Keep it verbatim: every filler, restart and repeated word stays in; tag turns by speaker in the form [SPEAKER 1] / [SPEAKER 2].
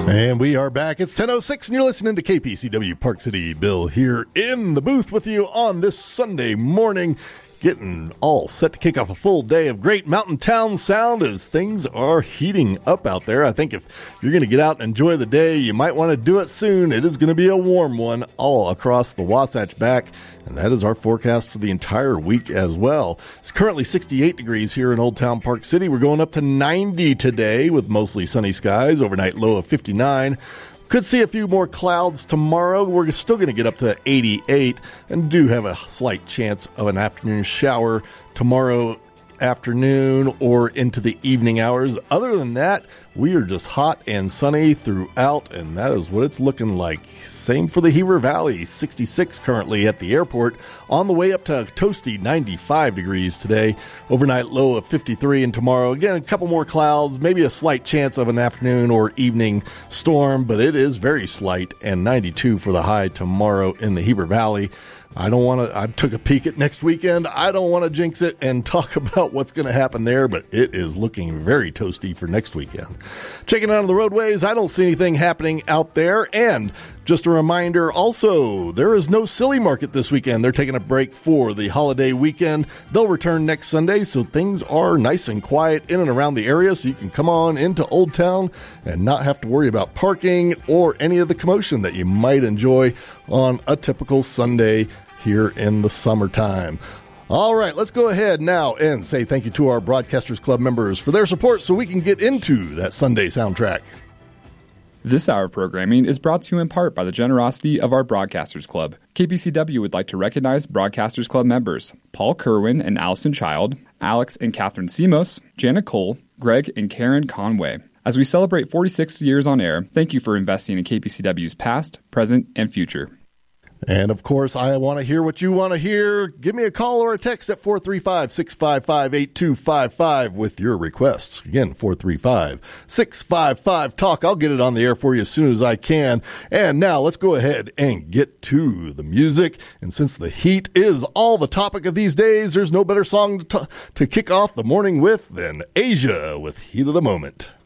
[SPEAKER 1] And we are back. It's ten oh six, and you're listening to K P C W Park City. Bill here in the booth with you on this Sunday morning, getting all set to kick off a full day of great mountain town sound as things are heating up out there. I think if you're going to get out and enjoy the day, you might want to do it soon. It is going to be a warm one all across the Wasatch Back, and that is our forecast for the entire week as well. It's currently sixty-eight degrees here in Old Town Park City. We're going up to ninety today with mostly sunny skies, overnight low of fifty-nine. Could see a few more clouds tomorrow. We're still going to get up to eighty-eight and do have a slight chance of an afternoon shower tomorrow afternoon or into the evening hours. Other than that, we are just hot and sunny throughout, and that is what it's looking like. Same for the Heber Valley, sixty-six currently at the airport, on the way up to a toasty ninety-five degrees today. Overnight low of fifty-three, and tomorrow, again, a couple more clouds, maybe a slight chance of an afternoon or evening storm, but it is very slight, and ninety-two for the high tomorrow in the Heber Valley. I don't want to, I took a peek at next weekend. I don't want to jinx it and talk about what's going to happen there, but it is looking very toasty for next weekend. Checking out on the roadways, I don't see anything happening out there. And just a reminder also, there is no Silly Market this weekend. They're taking a break for the holiday weekend. They'll return next Sunday, so things are nice and quiet in and around the area, so you can come on into Old Town and not have to worry about parking or any of the commotion that you might enjoy on a typical Sunday here in the summertime. All right, let's go ahead now and say thank you to our Broadcasters Club members for their support so we can get into that Sunday soundtrack.
[SPEAKER 2] This hour of programming is brought to you in part by the generosity of our Broadcasters Club. K P C W would like to recognize Broadcasters Club members Paul Kerwin and Allison Child, Alex and Catherine Simos, Janet Cole, Greg and Karen Conway. As we celebrate forty-six years on air, thank you for investing in K P C W's past, present, and future.
[SPEAKER 1] And, of course, I want to hear what you want to hear. Give me a call or a text at four three five, six five five, eight two five five with your requests. Again, four three five, six five five, talk. I'll get it on the air for you as soon as I can. And now let's go ahead and get to the music. And since the heat is all the topic of these days, there's no better song to, t- to kick off the morning with than Asia with Heat of the Moment.